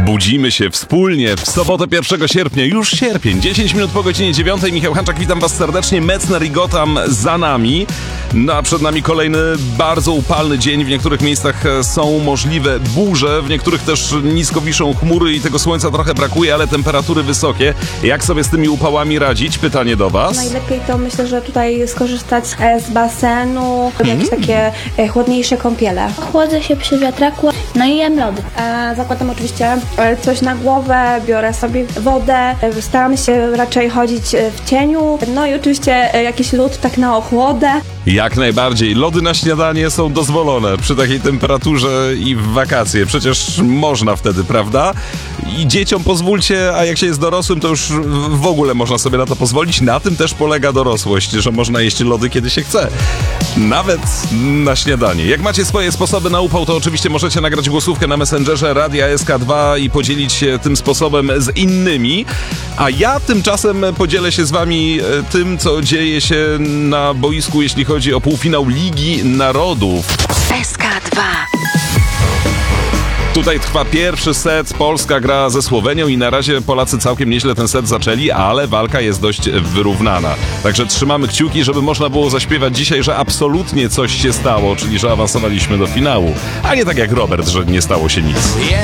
Budzimy się wspólnie w sobotę 1 sierpnia, już sierpień, 10 minut po godzinie 9. Michał Hanczak, witam was serdecznie. Metzner i Gotham za nami. No a przed nami kolejny bardzo upalny dzień. W niektórych miejscach są możliwe burze, w niektórych też nisko wiszą chmury i tego słońca trochę brakuje, ale temperatury wysokie. Jak sobie z tymi upałami radzić? Pytanie do was. Najlepiej to myślę, że tutaj skorzystać z basenu, jakieś takie chłodniejsze kąpiele. Chłodzę się przy wiatraku, no i jem lody. Zakładam oczywiście coś na głowę, biorę sobie wodę, staram się raczej chodzić w cieniu, no i oczywiście jakiś lód tak na ochłodę. Jak najbardziej. Lody na śniadanie są dozwolone przy takiej temperaturze i w wakacje. Przecież można wtedy, prawda? I dzieciom pozwólcie, a jak się jest dorosłym, to już w ogóle można sobie na to pozwolić. Na tym też polega dorosłość, że można jeść lody, kiedy się chce. Nawet na śniadanie. Jak macie swoje sposoby na upał, to oczywiście możecie nagrać głosówkę na Messengerze Radia SK2 i podzielić się tym sposobem z innymi. A ja tymczasem podzielę się z wami tym, co dzieje się na boisku, jeśli chodzi o półfinał Ligi Narodów. SK2. Tutaj trwa pierwszy set, Polska gra ze Słowenią i na razie Polacy całkiem nieźle ten set zaczęli, ale walka jest dość wyrównana. Także trzymamy kciuki, żeby można było zaśpiewać dzisiaj, że absolutnie coś się stało, czyli że awansowaliśmy do finału, a nie tak jak Robert, że nie stało się nic.